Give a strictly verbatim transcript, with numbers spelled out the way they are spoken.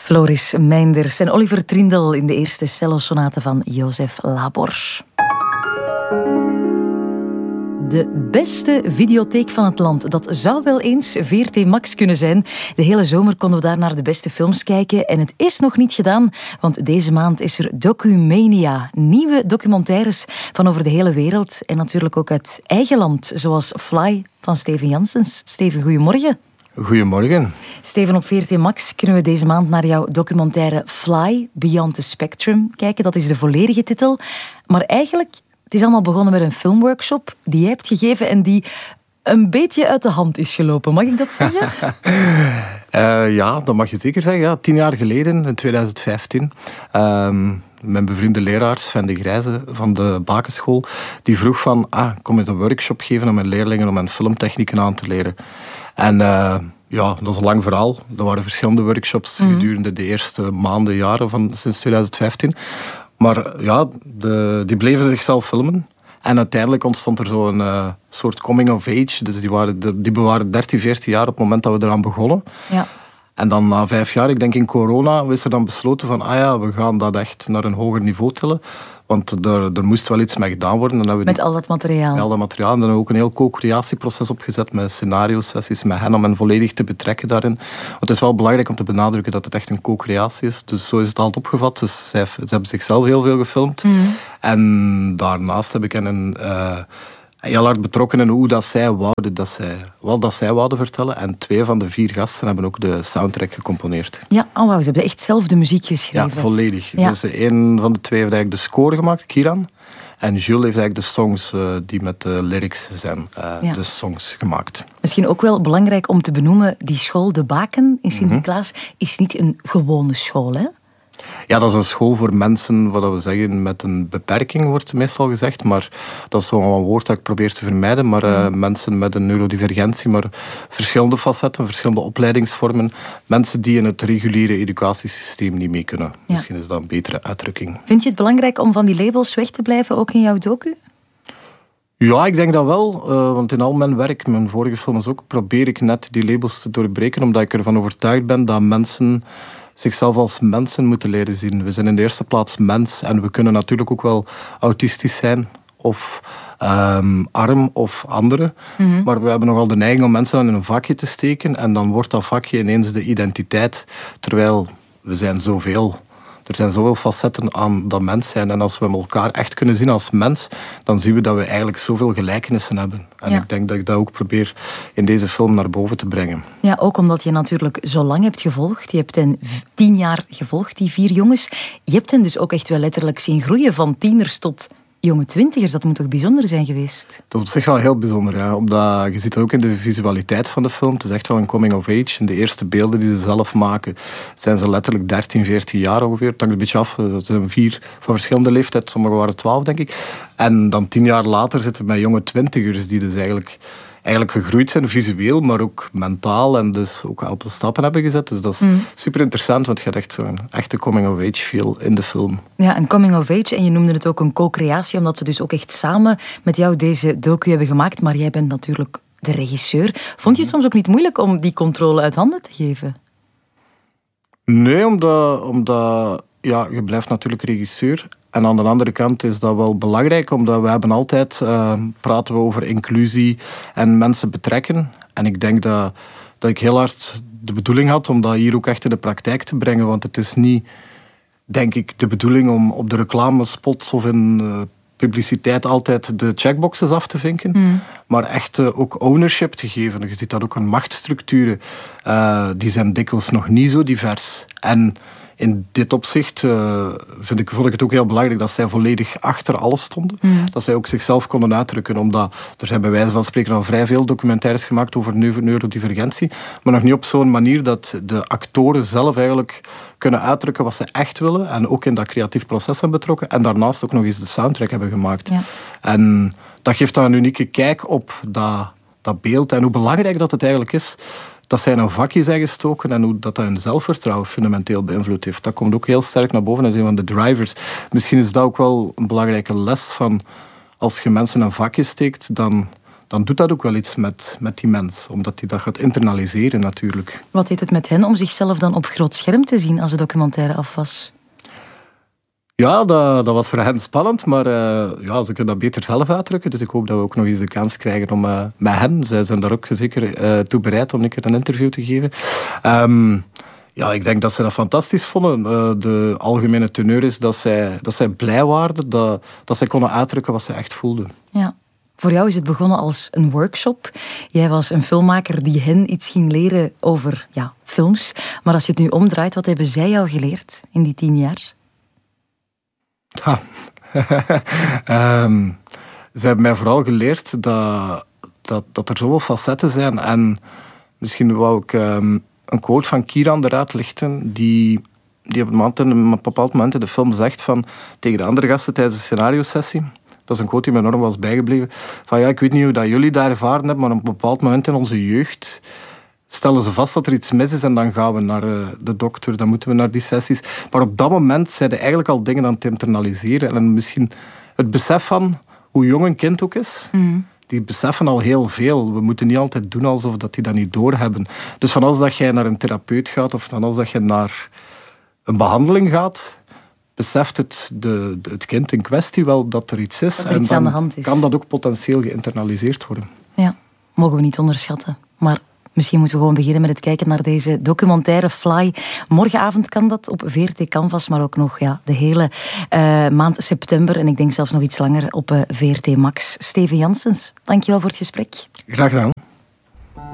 Floris Meinders en Oliver Trindel in de eerste cellosonate van Jozef Labor. De beste videotheek van het land. Dat zou wel eens V R T Max kunnen zijn. De hele zomer konden we daar naar de beste films kijken. En het is nog niet gedaan, want deze maand is er Documania. Nieuwe documentaires van over de hele wereld. En natuurlijk ook uit eigen land, zoals Fly van Steven Janssens. Steven, goedemorgen. Goedemorgen. Steven, op V R T Max kunnen we deze maand naar jouw documentaire Fly, Beyond the Spectrum kijken. Dat is de volledige titel. Maar eigenlijk... Het is allemaal begonnen met een filmworkshop die jij hebt gegeven en die een beetje uit de hand is gelopen. Mag ik dat zeggen? uh, ja, dat mag je zeker zeggen. Ja, tien jaar geleden, in twintig vijftien, um, mijn bevriende leraar Sven de Grijze van de Bakenschool, die vroeg van, ah, kom eens een workshop geven aan mijn leerlingen om hun filmtechnieken aan te leren. En... Uh, Ja, dat is een lang verhaal. Er waren verschillende workshops mm. gedurende de eerste maanden, jaren van sinds twintig vijftien. Maar ja, de, die bleven zichzelf filmen. En uiteindelijk ontstond er zo'n uh, soort coming of age. Dus die, waren de, die waren dertien, veertien jaar op het moment dat we eraan begonnen. Ja. En dan na vijf jaar, ik denk in corona, is er dan besloten van, ah ja, we gaan dat echt naar een hoger niveau tillen. Want er, er moest wel iets mee gedaan worden. Dan hebben we met die, al dat materiaal. Met al dat materiaal. En dan hebben we ook een heel co-creatieproces opgezet met scenario-sessies met hen om hen volledig te betrekken daarin. Want het is wel belangrijk om te benadrukken dat het echt een co-creatie is. Dus zo is het altijd opgevat. Dus zij, ze hebben zichzelf heel veel gefilmd. Mm-hmm. En daarnaast heb ik hen uh, heel hard betrokken in hoe dat zij wouden, dat zij, wat dat zij wouden vertellen. En twee van de vier gasten hebben ook de soundtrack gecomponeerd. Ja, oh wow, ze hebben echt zelf de muziek geschreven. Ja, volledig. Ja. Dus een van de twee heeft eigenlijk de score gemaakt, Kiran. En Jules heeft eigenlijk de songs uh, die met de lyrics zijn, uh, ja. de songs gemaakt. Misschien ook wel belangrijk om te benoemen, die school De Baken in Sint-Niklaas mm-hmm. is niet een gewone school, hè? Ja, dat is een school voor mensen, wat we zeggen, met een beperking, wordt meestal gezegd. Maar dat is zo'n woord dat ik probeer te vermijden. Maar uh, mm. mensen met een neurodivergentie, maar verschillende facetten, verschillende opleidingsvormen. Mensen die in het reguliere educatiesysteem niet mee kunnen. Ja. Misschien is dat een betere uitdrukking. Vind je het belangrijk om van die labels weg te blijven, ook in jouw docu? Ja, ik denk dat wel. Uh, want in al mijn werk, mijn vorige films ook, probeer ik net die labels te doorbreken. Omdat ik ervan overtuigd ben dat mensen zichzelf als mensen moeten leren zien. We zijn in de eerste plaats mens en we kunnen natuurlijk ook wel autistisch zijn of um, arm of andere. Mm-hmm. Maar we hebben nogal de neiging om mensen dan in een vakje te steken en dan wordt dat vakje ineens de identiteit. Terwijl we zijn zoveel. Er zijn zoveel facetten aan dat mens zijn. En als we elkaar echt kunnen zien als mens, dan zien we dat we eigenlijk zoveel gelijkenissen hebben. En ja. ik denk dat ik dat ook probeer in deze film naar boven te brengen. Ja, ook omdat je natuurlijk zo lang hebt gevolgd. Je hebt hen tien jaar gevolgd, die vier jongens. Je hebt hen dus ook echt wel letterlijk zien groeien van tieners tot jonge twintigers. Dat moet toch bijzonder zijn geweest? Dat is op zich wel heel bijzonder. Ja. Omdat, je ziet dat ook in de visualiteit van de film. Het is echt wel een coming of age. In de eerste beelden die ze zelf maken, zijn ze letterlijk dertien, veertien jaar ongeveer. Het hangt een beetje af. Het zijn vier van verschillende leeftijd. Sommigen waren twaalf, denk ik. En dan tien jaar later zitten we met jonge twintigers die dus eigenlijk... eigenlijk gegroeid zijn, visueel, maar ook mentaal. En dus ook op de stappen hebben gezet. Dus dat is mm. super interessant, want je hebt echt zo'n echte coming-of-age feel in de film. Ja, een coming-of-age. En je noemde het ook een co-creatie, omdat ze dus ook echt samen met jou deze docu hebben gemaakt. Maar jij bent natuurlijk de regisseur. Vond je het soms ook niet moeilijk om die controle uit handen te geven? Nee, omdat... omdat ja, je blijft natuurlijk regisseur. En aan de andere kant is dat wel belangrijk, omdat we hebben altijd uh, praten we over inclusie en mensen betrekken. En ik denk dat, dat ik heel hard de bedoeling had om dat hier ook echt in de praktijk te brengen. Want het is niet, denk ik, de bedoeling om op de reclamespots of in uh, publiciteit altijd de checkboxes af te vinken. Mm. Maar echt uh, ook ownership te geven. Je ziet dat ook aan machtsstructuren. Uh, die zijn dikwijls nog niet zo divers. En in dit opzicht uh, vind ik, vond ik het ook heel belangrijk dat zij volledig achter alles stonden. Mm. Dat zij ook zichzelf konden uitdrukken. Omdat er zijn bij wijze van spreken al vrij veel documentaires gemaakt over neurodivergentie. Maar nog niet op zo'n manier dat de actoren zelf eigenlijk kunnen uitdrukken wat ze echt willen. En ook in dat creatief proces zijn betrokken. En daarnaast ook nog eens de soundtrack hebben gemaakt. Ja. En dat geeft dan een unieke kijk op dat, dat beeld. En hoe belangrijk dat het eigenlijk is dat zij in een vakje zijn gestoken en hoe dat, dat hun zelfvertrouwen fundamenteel beïnvloed heeft. Dat komt ook heel sterk naar boven. Dat is een van de drivers. Misschien is dat ook wel een belangrijke les van als je mensen in een vakje steekt, dan, dan doet dat ook wel iets met, met die mens. Omdat hij dat gaat internaliseren natuurlijk. Wat deed het met hen om zichzelf dan op groot scherm te zien als de documentaire af was? Ja, dat, dat was voor hen spannend, maar uh, ja, ze kunnen dat beter zelf uitdrukken. Dus ik hoop dat we ook nog eens de kans krijgen om uh, met hen, zij zijn daar ook zeker uh, toe bereid om een keer een interview te geven. Um, ja, ik denk dat ze dat fantastisch vonden. Uh, de algemene teneur is dat zij, dat zij blij waren, dat, dat zij konden uitdrukken wat ze echt voelden. Ja. Voor jou is het begonnen als een workshop. Jij was een filmmaker die hen iets ging leren over ja, films. Maar als je het nu omdraait, wat hebben zij jou geleerd in die tien jaar? Ja. um, ze hebben mij vooral geleerd dat, dat, dat er zoveel facetten zijn. En misschien wou ik um, een quote van Kieran eruit lichten, die, die op, een moment, op een bepaald moment in de film zegt van, tegen de andere gasten tijdens de scenario-sessie. Dat is een quote die me enorm was bijgebleven. Van ja, ik weet niet hoe dat jullie daar ervaren hebben, maar op een bepaald moment in onze jeugd stellen ze vast dat er iets mis is en dan gaan we naar uh, de dokter, dan moeten we naar die sessies. Maar op dat moment zijn ze eigenlijk al dingen aan het internaliseren. En misschien het besef van hoe jong een kind ook is, mm. die beseffen al heel veel. We moeten niet altijd doen alsof dat die dat niet doorhebben. Dus van als dat jij naar een therapeut gaat of van als dat je naar een behandeling gaat, beseft het, de, de, het kind in kwestie wel dat er iets is. Dat er iets en dan aan de hand is. Kan dat ook potentieel geïnternaliseerd worden. Ja, mogen we niet onderschatten. Maar misschien moeten we gewoon beginnen met het kijken naar deze documentaire Fly. Morgenavond kan dat op V R T Canvas, maar ook nog ja, de hele uh, maand september. En ik denk zelfs nog iets langer op uh, V R T Max. Steven Janssens, dankjewel voor het gesprek. Graag gedaan.